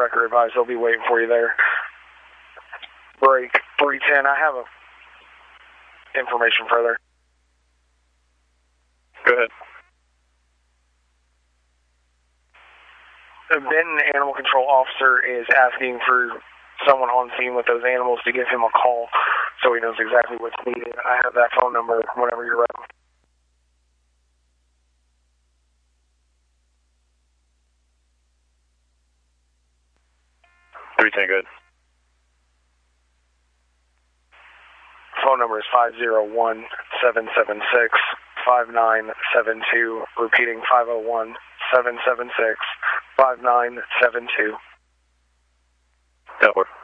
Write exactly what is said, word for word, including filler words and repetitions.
record advised. They'll be waiting for you there. Break three ten. I have a information further. Go ahead. The Benton Animal Control Officer is asking for someone on scene with those animals to give him a call so he knows exactly what's needed. I have that phone number whenever you're ready. three ten, good. Phone number is five zero one, seven seven six, five nine seven two. Repeating, five zero one, seven seven six, five nine seven two. That works.